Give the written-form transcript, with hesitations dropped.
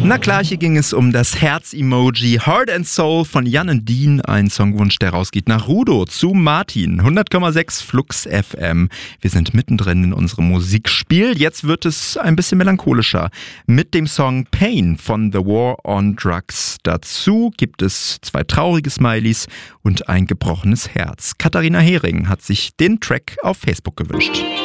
Na klar, hier ging es um das Herz-Emoji Heart and Soul von Jan und Dean. Ein Songwunsch, der rausgeht nach Rudo zu Martin. 100,6 Flux FM. Wir sind mittendrin in unserem Musikspiel. Jetzt wird es ein bisschen melancholischer mit dem Song Pain von The War on Drugs. Dazu gibt es 2 traurige Smileys und ein gebrochenes Herz. Katharina Hering hat sich den Track auf Facebook gewünscht.